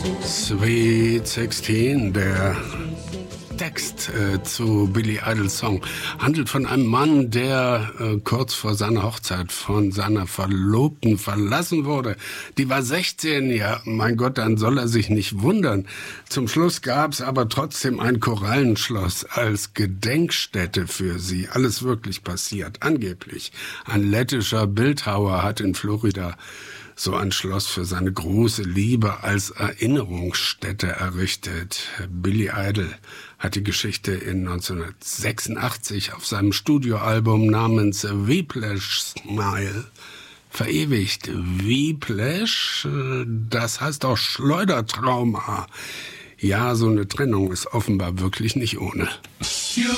Sweet 16, der Text zu Billy Idols Song, handelt von einem Mann, der kurz vor seiner Hochzeit von seiner Verlobten verlassen wurde. Die war 16, ja, mein Gott, dann soll er sich nicht wundern. Zum Schluss gab's aber trotzdem ein Korallenschloss als Gedenkstätte für sie. Alles wirklich passiert, angeblich. Ein lettischer Bildhauer hat in Florida so ein Schloss für seine große Liebe als Erinnerungsstätte errichtet. Billy Idol hat die Geschichte in 1986 auf seinem Studioalbum namens Whiplash Smile verewigt. Whiplash, das heißt auch Schleudertrauma. Ja, so eine Trennung ist offenbar wirklich nicht ohne.